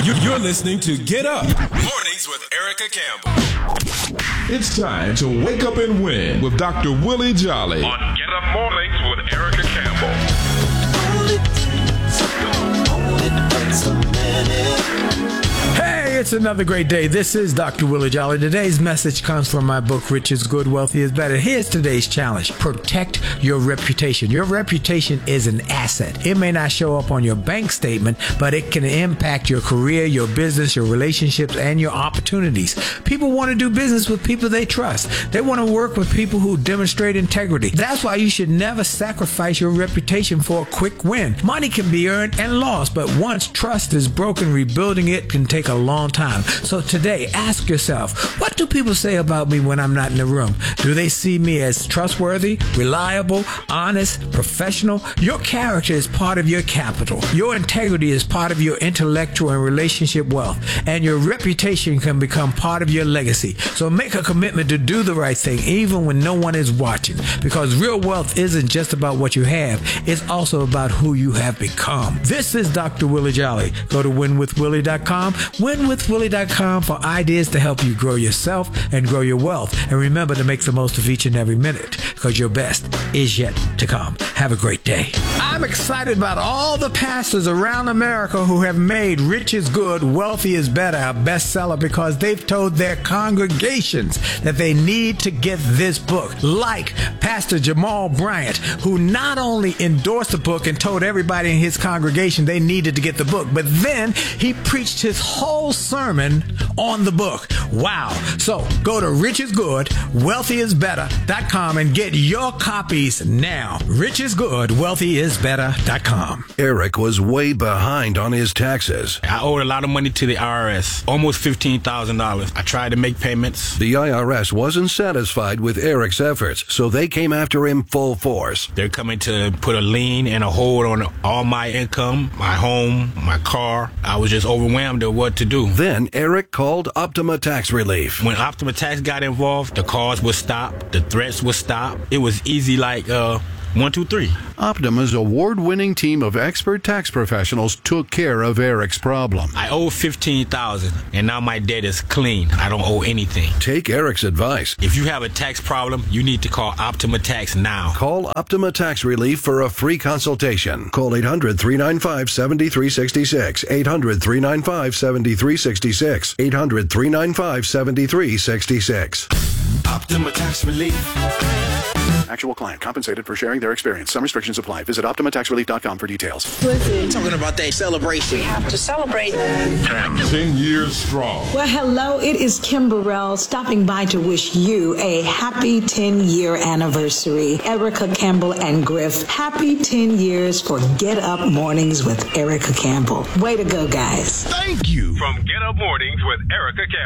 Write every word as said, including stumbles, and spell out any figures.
You- You're listening to Get Up Mornings with Erica Campbell. It's time to wake up and win with Doctor Willie Jolly on Get Up Mornings with Erica Campbell. Hey, it's another great day. This is Doctor Willie Jolly. Today's message comes from my book, Rich is Good, Wealthy is Better. Here's today's challenge. Protect your reputation. Your reputation is an asset. It may not show up on your bank statement, but it can impact your career, your business, your relationships, and your opportunities. People want to do business with people they trust. They want to work with people who demonstrate integrity. That's why you should never sacrifice your reputation for a quick win. Money can be earned and lost, but once trust is broken, rebuilding it can take a long time. So today, ask yourself, what do people say about me when I'm not in the room? Do they see me as trustworthy, reliable, honest, professional? Your character is part of your capital. Your integrity is part of your intellectual and relationship wealth. And your reputation can become part of your legacy. So make a commitment to do the right thing, even when no one is watching. Because real wealth isn't just about what you have. It's also about who you have become. This is Doctor Willie Jolly. Go to win with willie dot com. win with willie dot com for ideas to help you grow yourself and grow your wealth. And remember to make the most of each and every minute, because your best is yet to come. Have a great day. I'm excited about all the pastors around America who have made Rich is Good, Wealthy is Better a bestseller because they've told their congregations that they need to get this book. Like Pastor Jamal Bryant, who not only endorsed the book and told everybody in his congregation they needed to get the book, but then he preached his whole sermon on the book. Wow. So go to rich is good, wealthy is better dot com and get your copies now. rich is good, wealthy is better dot com. Eric was way behind on his taxes. I owed a lot of money to the I R S, almost fifteen thousand dollars. I tried to make payments. The I R S wasn't satisfied with Eric's efforts, so they came after him full force. They're coming to put a lien and a hold on all my income, my home, my car. I was just overwhelmed at what to do. Then Eric called Optima Tax Relief. When Optima Tax got involved, the calls would stop, the threats would stop. It was easy like uh one, two, three. Optima's award-winning team of expert tax professionals took care of Eric's problem. I owe fifteen thousand dollars, and now my debt is clean. I don't owe anything. Take Eric's advice. If you have a tax problem, you need to call Optima Tax now. Call Optima Tax Relief for a free consultation. Call eight hundred, three nine five, seven three six six. eight hundred, three nine five, seven three six six. eight hundred, three nine five, seven three six six. Optima Tax Relief. Actual client compensated for sharing their experience. Some restrictions apply. Visit optima tax relief dot com for details. Talking about that celebration. We have to celebrate. ten years strong. Well, hello, it is Kim Burrell stopping by to wish you a happy ten-year anniversary. Erica Campbell and Griff, happy ten years for Get Up Mornings with Erica Campbell. Way to go, guys. Thank you. From Get Up Mornings with Erica Campbell.